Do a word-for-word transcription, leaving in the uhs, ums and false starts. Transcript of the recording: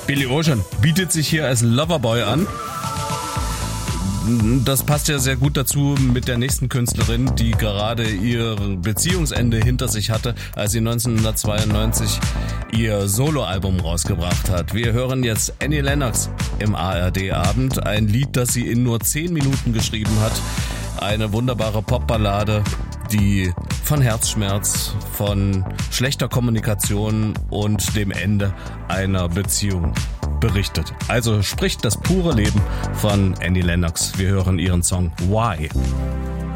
Billy Ocean bietet sich hier als Loverboy an. Das passt ja sehr gut dazu mit der nächsten Künstlerin, die gerade ihr Beziehungsende hinter sich hatte, als sie neunzehnhundertzweiundneunzig ihr Soloalbum rausgebracht hat. Wir hören jetzt Annie Lennox im A R D-Abend, ein Lied, das sie in nur zehn Minuten geschrieben hat. Eine wunderbare Popballade, die von Herzschmerz, von schlechter Kommunikation und dem Ende einer Beziehung berichtet. Also spricht das pure Leben von Annie Lennox. Wir hören ihren Song Why.